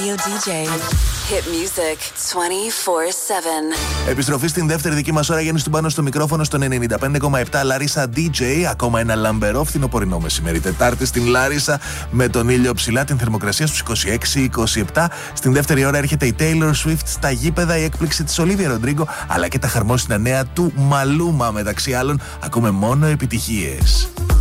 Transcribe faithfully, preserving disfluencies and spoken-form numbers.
Radio ντι τζέι. Hit music twenty-four seven. Επιστροφή στην δεύτερη δική μας ώρα. Γιάννης του Πάνου στο μικρόφωνο στον ενενήντα πέντε κόμμα επτά. Λάρισα ντι τζέι. Ακόμα ένα λαμπερό φθινοπορεινό μεσημέρι. Τετάρτη στην Λάρισα με τον ήλιο ψηλά, την θερμοκρασία στους είκοσι έξι είκοσι επτά. Στην δεύτερη ώρα έρχεται η Taylor Swift στα γήπεδα, η έκπληξη της Olivia Rodrigo αλλά και τα χαρμόσυνα νέα του Maluma. Μεταξύ άλλων, ακούμε μόνο επιτυχίες.